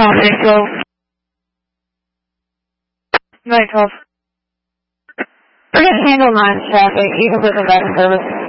Copy, 12. 912. We're going to handle non-traffic, even with the back service.